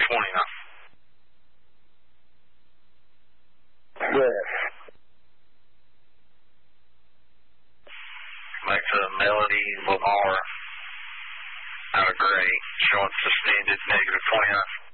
Good. Back to Melody Lamar out of Gray, showing suspended -20 knots.